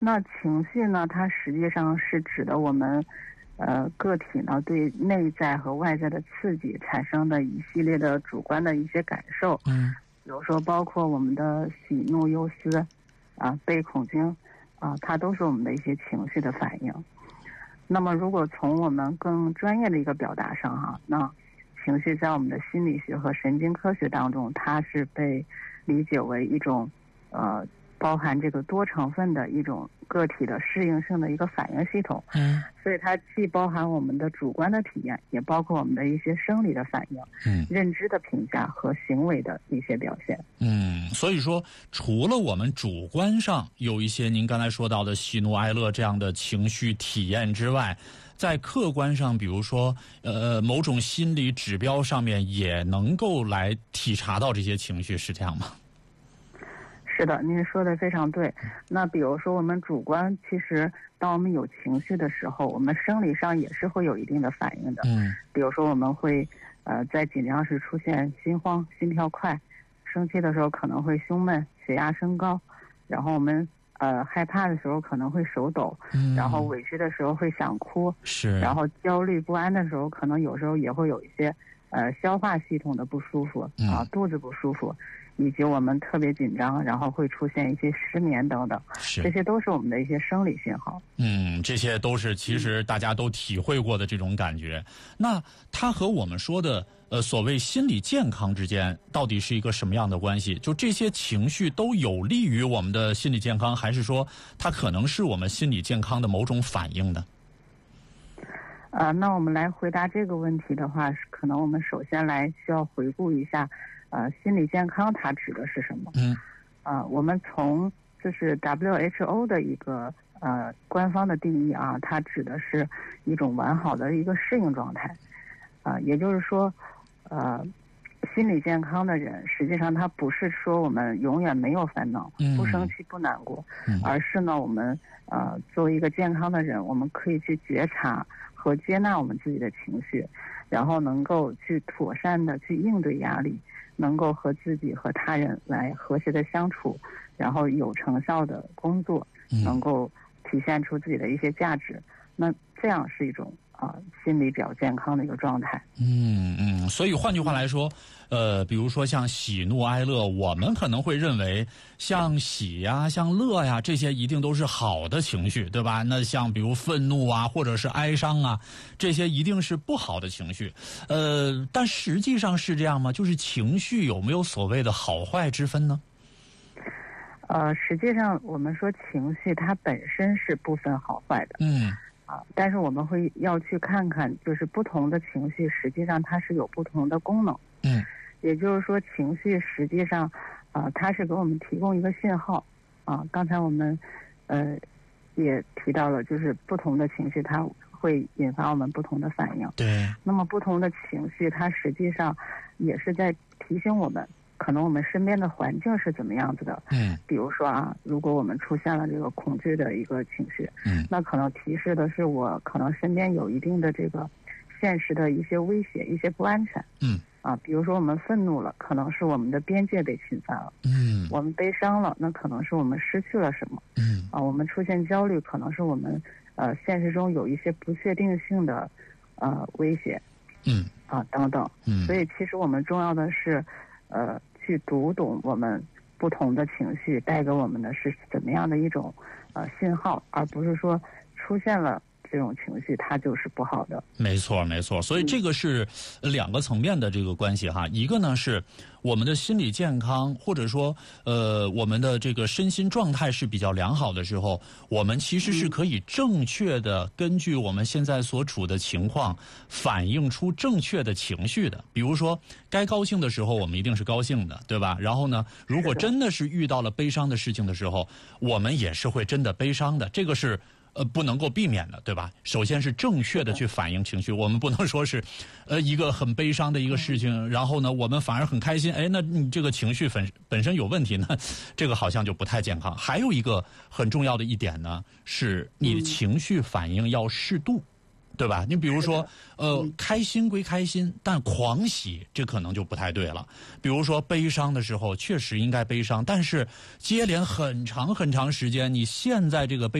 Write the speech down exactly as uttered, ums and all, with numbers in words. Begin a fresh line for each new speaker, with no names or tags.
那情绪呢，它实际上是指的我们呃个体呢对内在和外在的刺激产生的一系列的主观的一些感受。
嗯，
比如说包括我们的喜怒忧思啊、悲恐惊啊，它都是我们的一些情绪的反应。那么如果从我们更专业的一个表达上哈，那情绪在我们的心理学和神经科学当中，它是被理解为一种呃包含这个多成分的一种个体的适应性的一个反应系统。
嗯，
所以它既包含我们的主观的体验，也包括我们的一些生理的反应、
嗯，
认知的评价和行为的一些表现。
嗯，所以说除了我们主观上有一些您刚才说到的喜怒哀乐这样的情绪体验之外，在客观上比如说呃某种心理指标上面也能够来体察到这些情绪，是这样吗？
是的，您说的非常对。那比如说我们主观，其实当我们有情绪的时候，我们生理上也是会有一定的反应的。
嗯，
比如说我们会呃在紧张时出现心慌、心跳快，生气的时候可能会胸闷、血压升高，然后我们呃害怕的时候可能会手抖，
嗯，
然后委屈的时候会想哭，
是，
然后焦虑不安的时候，可能有时候也会有一些呃消化系统的不舒服啊、
嗯，
肚子不舒服。以及我们特别紧张，然后会出现一些失眠等等，这些都是我们的一些生理信号。
嗯，这些都是其实大家都体会过的这种感觉。那它和我们说的呃所谓心理健康之间到底是一个什么样的关系？就这些情绪都有利于我们的心理健康，还是说它可能是我们心理健康的某种反应呢？
呃，那我们来回答这个问题的话，可能我们首先来需要回顾一下。呃，心理健康它指的是什么？
嗯，
啊、呃，我们从就是 W H O 的一个呃官方的定义啊，它指的是一种完好的一个适应状态。啊、呃，也就是说，呃，心理健康的人，实际上他不是说我们永远没有烦恼，
嗯、
不生气、不难过，
嗯、
而是呢，我们呃作为一个健康的人，我们可以去觉察和接纳我们自己的情绪，然后能够去妥善的去应对压力。能够和自己和他人来和谐的相处，然后有成效的工作，能够体现出自己的一些价值。那这样是一种啊、呃、心理比较健康的一个状态。
嗯嗯，所以换句话来说，呃，比如说像喜怒哀乐，我们可能会认为像喜呀、像乐呀，这些一定都是好的情绪，对吧？那像比如愤怒啊，或者是哀伤啊，这些一定是不好的情绪。呃，但实际上是这样吗？就是情绪有没有所谓的好坏之分呢？
呃，实际上我们说情绪它本身是不分好坏的。
嗯。
啊，但是我们会要去看看，就是不同的情绪，实际上它是有不同的功能。
嗯，
也就是说，情绪实际上，啊、呃，它是给我们提供一个信号。啊，刚才我们，呃，也提到了，就是不同的情绪，它会引发我们不同的反应。
对。
那么不同的情绪，它实际上也是在提醒我们。可能我们身边的环境是怎么样子的？
嗯，
比如说啊，如果我们出现了这个恐惧的一个情绪，
嗯，
那可能提示的是我可能身边有一定的这个现实的一些威胁、一些不安全。
嗯，
啊，比如说我们愤怒了，可能是我们的边界被侵犯了。
嗯，
我们悲伤了，那可能是我们失去了什么。
嗯，
啊，我们出现焦虑，可能是我们呃现实中有一些不确定性的呃威胁。
嗯，
啊等等。
嗯，
所以其实我们重要的是呃。去读懂我们不同的情绪带给我们的是怎么样的一种呃信号，而不是说出现了这种情绪它就是不好的。
没错没错，所以这个是两个层面的这个关系哈。一个呢是我们的心理健康，或者说呃我们的这个身心状态是比较良好的时候，我们其实是可以正确的根据我们现在所处的情况反映出正确的情绪的。比如说该高兴的时候我们一定是高兴的，对吧？然后呢，如果真的是遇到了悲伤的事情的时候，我们也是会真的悲伤的，这个是呃，不能够避免的，对吧？首先是正确的去反映情绪，我们不能说是，呃，一个很悲伤的一个事情，然后呢，我们反而很开心，哎，那你这个情绪本本身有问题呢，这个好像就不太健康。还有一个很重要的一点呢，是你的情绪反应要适度。 对吧？你比如说，呃，嗯、开心归开心，但狂喜这可能就不太对了。比如说悲伤的时候，确实应该悲伤，但是接连很长很长时间，你现在这个悲